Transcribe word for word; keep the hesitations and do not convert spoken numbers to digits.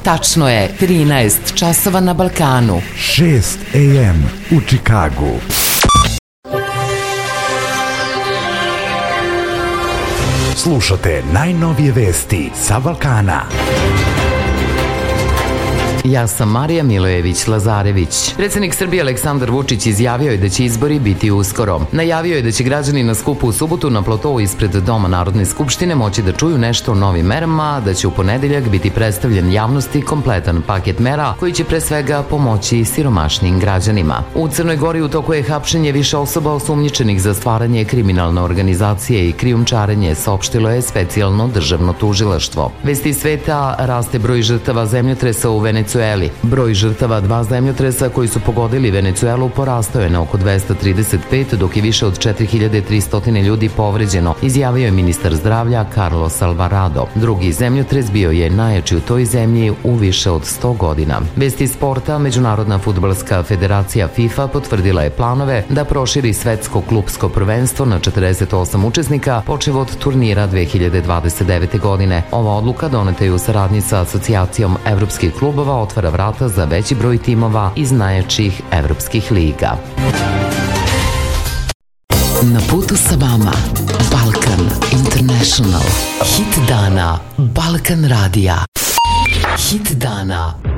Tačno je trinaest časova na Balkanu. šest a m u Čikagu. Slušate najnovije vesti sa Balkana. Ja sam Marija Milojević-Lazarević. Predsjednik Srbije Aleksandar Vučić izjavio je da će izbori biti uskoro. Najavio je da će građani na skupu u subotu na platou ispred Doma Narodne skupštine moći da čuju nešto o novim merama, da će u ponedeljak biti predstavljen javnosti kompletan paket mera koji će pre svega pomoći siromašnim građanima. U Crnoj Gori u toku je hapšenje više osoba osumnjičenih za stvaranje kriminalne organizacije i krijumčarenje, saopštilo je specijalno državno tužilaštvo. Vesti iz sveta: raste broj žrtava zemljotresa u Venecueli. Broj žrtava dva zemljotresa koji su pogodili Venecuelu porastao je na oko dvesta trideset pet, dok je više od četiri hiljade tristo ljudi povređeno, izjavio je ministar zdravlja Carlos Alvarado. Drugi zemljotres bio je najjači u toj zemlji u više od sto godina. Vesti sporta: Međunarodna fudbalska federacija FIFA potvrdila je planove da proširi svetsko klupsko prvenstvo na četrdeset osam učesnika počev od turnira dve hiljade dvadeset devete. godine. Ova odluka doneta je u saradnji sa Asocijacijom evropskih klubova, otvara vrata za veći broj timova iz najjačih evropskih liga. Na putu sa vama Balkan International. Hit dana Balkan radija. Hit dana